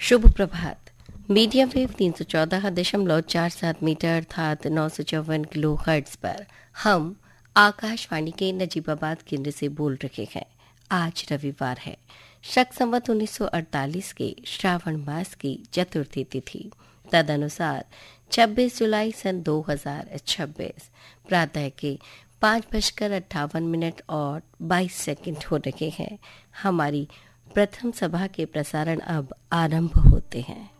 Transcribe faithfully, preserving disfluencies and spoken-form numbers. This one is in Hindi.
शुभ प्रभात। मीडियम वेव तीन सौ चौदह दशमलव चार सात मीटर अर्थात नौ सौ चौवन किलो हर्ट्ज पर हम आकाशवाणी के नजीबाबाद केंद्र से बोल रहे हैं। आज रविवार है, शक संवत उन्नीस सौ अड़तालीस के श्रावण मास की चतुर्थी तिथि, तदनुसार छब्बीस जुलाई सन दो हजार छब्बीस प्रातः के पाँच बजकर अट्ठावन मिनट और बाईस सेकंड हो रहे हैं। हमारी प्रथम सभा के प्रसारण अब आरंभ होते हैं।